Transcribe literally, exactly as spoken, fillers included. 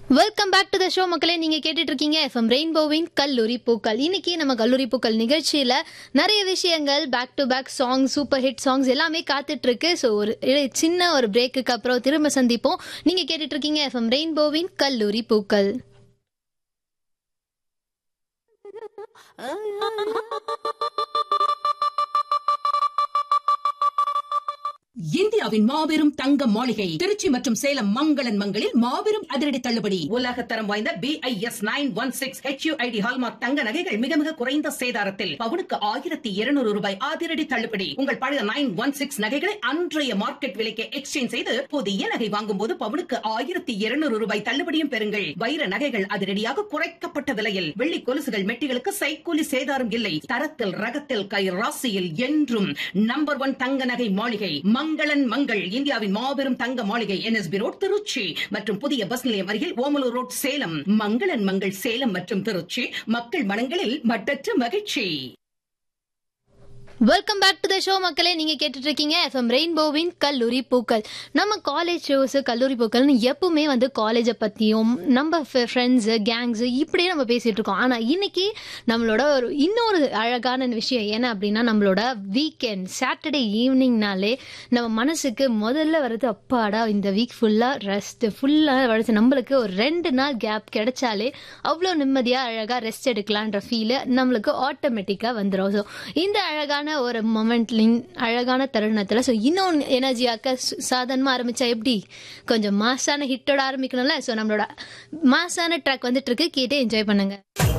Welcome back to the show மக்களே. நீங்க கேட்டுட்டு இருக்கீங்க எஃப்எம் ரெயின்போவின் கல்லூரி பூக்கள். இன்னைக்கு நம்ம கல்லூரி பூக்கள் நிகழ்ச்சியில நிறைய விஷயங்கள் back to back songs, super hit songs எல்லாமே காத்துட்டு இருக்கு. ஸோ ஒரு சின்ன ஒரு பிரேக்குக்கு அப்புறம் திரும்ப சந்திப்போம். நீங்க கேட்டுட்டு இருக்கீங்க எஃப்எம் ரெயின்போவின் கல்லூரி பூக்கள். இந்தியாவின் மாபெரும் தங்க மாளிகை திருச்சி மற்றும் சேலம் மங்களன் மங்களில் மாபெரும் அதிரடி தள்ளுபடி. உலக தரம் வாய்ந்த B I S nine one six H you I D hallmark தங்க நகைகள் மிக மிக குறைந்த சேதாரத்தில் பவுனுக்கு ஆயிரத்தி இருநூறு ரூபாய் அதிரடி தள்ளுபடி. உங்கள் பழைய நைன் ஒன் சிக்ஸ் நகைகளை அன்றைய மார்க்கெட் விலைக்கு எக்ஸ்சேஞ்ச் செய்து புதிய நகை வாங்கும் போது பவுனுக்கு ஆயிரத்தி இருநூறு ரூபாய் தள்ளுபடியும் பெறுங்கள். வைர நகைகள் அதிரடியாக குறைக்கப்பட்ட விலையில், வெள்ளி கொலுசுகள் மெட்டிகளுக்கு சைக்கூலி சேதாரம் இல்லை. தரத்தில் ரகத்தில் கை ராசியில் என்றும் நம்பர் ஒன் தங்க நகை மாளிகை மங்களன் மங்கள். இந்தியாவின் மாபெரும் தங்க மாளிகை N S B road Trichy மற்றும் புதிய பஸ் நிலையம் அருகில் ஓமலூர் ரோட் சேலம். மங்களன் மங்கள் சேலம் மற்றும் திருச்சி, மக்கள் மனங்களில் மட்டற்ற மகிழ்ச்சி. Welcome back to the show மக்களே. நீங்க கேட்டுட்டு இருக்கீங்க எஃப்எம் ரெயின்போவின் கல்லூரி பூக்கள். நம்ம காலேஜ் ஷோஸ் கல்லூரி பூக்கள்னு எப்பவுமே வந்து காலேஜை பத்தியும் நம்ம ஃப்ரெண்ட்ஸு கேங்ஸ் இப்படியே நம்ம பேசிட்டு இருக்கோம். ஆனா இன்னைக்கு நம்மளோட ஒரு இன்னொரு அழகான விஷயம் என்ன அப்படின்னா, நம்மளோட வீக்கெண்ட் சாட்டர்டே ஈவினிங்னாலே நம்ம மனசுக்கு முதல்ல வர்றது அப்பாடா இந்த வீக் ஃபுல்லா ரெஸ்ட் ஃபுல்லா வளர்த்து நம்மளுக்கு ஒரு ரெண்டு நாள் கேப் கிடைச்சாலே அவ்வளோ நிம்மதியா அழகா ரெஸ்ட் எடுக்கலான்ற ஃபீல் நம்மளுக்கு ஆட்டோமேட்டிக்கா வந்துடும். ஸோ இந்த அழகான ஒரு மொமெண்ட்லிங் அழகான தருணத்துல ஸோ இன்னும் எனர்ஜியாக்க சாதாரணமா ஆரம்பிச்சா எப்படி, கொஞ்சம் மாசான ஹிட்டோட ஆரம்பிக்கணும்ல. ஸோ நம்மளோட மாசான ட்ராக் வந்துட்டு இருக்கு, கேட்டு என்ஜாய் பண்ணுங்க.